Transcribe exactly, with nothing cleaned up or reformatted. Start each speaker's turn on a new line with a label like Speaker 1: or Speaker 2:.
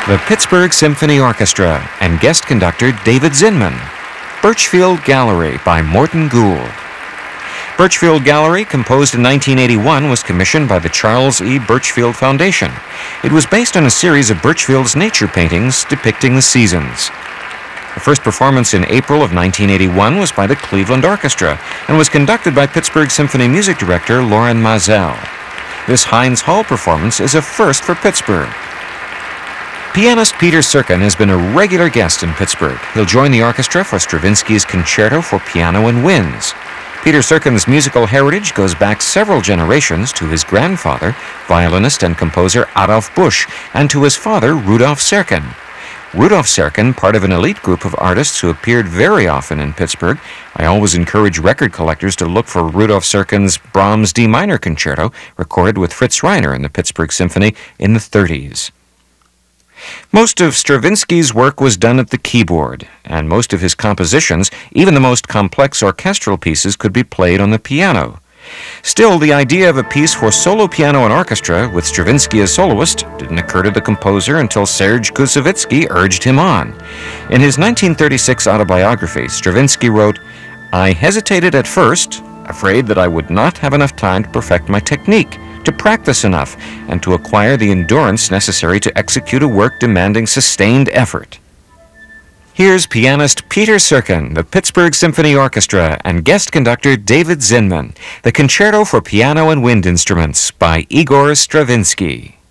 Speaker 1: The Pittsburgh Symphony Orchestra and guest conductor David Zinman. Birchfield Gallery by Morton Gould. Birchfield Gallery, composed in nineteen eighty-one, was commissioned by the Charles E. Birchfield Foundation. It was based on a series of Birchfield's nature paintings depicting the seasons. The first performance in April of nineteen eighty-one was by the Cleveland Orchestra and was conducted by Pittsburgh Symphony music director Loren Mazel. This Heinz Hall performance is a first for Pittsburgh. Pianist Peter Serkin has been a regular guest in Pittsburgh. He'll join the orchestra for Stravinsky's Concerto for Piano and Winds. Peter Serkin's musical heritage goes back several generations to his grandfather, violinist and composer Adolf Busch, and to his father, Rudolf Serkin. Rudolf Serkin, part of an elite group of artists who appeared very often in Pittsburgh. I always encourage record collectors to look for Rudolf Serkin's Brahms D minor concerto, recorded with Fritz Reiner in the Pittsburgh Symphony in the thirties. Most of Stravinsky's work was done at the keyboard, and most of his compositions, even the most complex orchestral pieces, could be played on the piano. Still, the idea of a piece for solo piano and orchestra with Stravinsky as soloist didn't occur to the composer until Serge Koussevitzky urged him on. In his nineteen thirty-six autobiography, Stravinsky wrote, "I hesitated at first, afraid that I would not have enough time to perfect my technique, to practice enough, and to acquire the endurance necessary to execute a work demanding sustained effort." Here's pianist Peter Serkin, the Pittsburgh Symphony Orchestra, and guest conductor David Zinman, the Concerto for Piano and Wind Instruments by Igor Stravinsky.